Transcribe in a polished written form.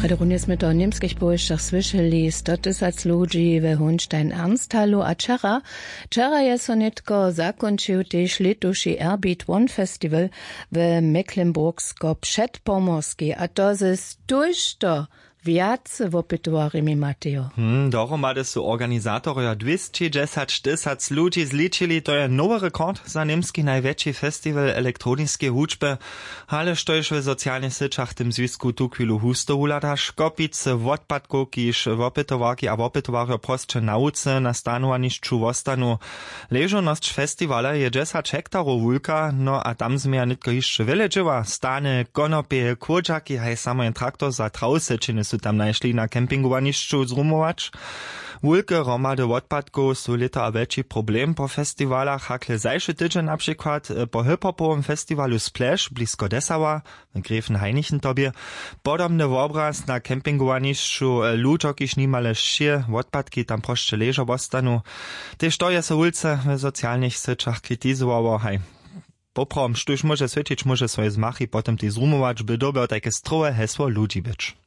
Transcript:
Runie sme to o niemskich połyszczach słyszeli 100 000 ludzi we Hohenstein-Ernsthalu, a wczera je so netko zakończył też letuši Airbeat One Festival w Mecklenburgsko-Przedpomorskiej, a to ze stujšto viac wopytowarimi Mateo. Dohromady su organizatoria 210 000 ludzi zličili, to je nowy rekord za niemski największy festiwal elektronicznej hudźby, ale štož w socjalnych sieciach tym związku tu chwilu husto hulada, škopice, wodpadku, kiż wopytowarki a wopytowario prostsze nauce na stanowanišću wostanu. Leżoność festiwala je 10 hektarów wulka, no a tam zmija nitko jeszcze wiele dzieła, stany, konopie, kurczaki, haj samo traktor za trausečiny su tam najšli na kempingowanišću zrumować. Wulke romady odpadków su leta a wielki problem po festiwalach, hakle zajszy tydzień na przykład po hip-hopowym festiwalu Splash blisko Dessauer, w Gräfenhainichen tobie, podobny obraz na kempingowanišću ludzo, kiż nimale šie odpadki tam prošće leżo ostanu. Tež to je so ulce w socjalnych sieciach kritizowało, haj. Poprom, štuž może świecić, może swoje zmachy potem ty zrumować, by dobre takie stroje hesło ludzi być.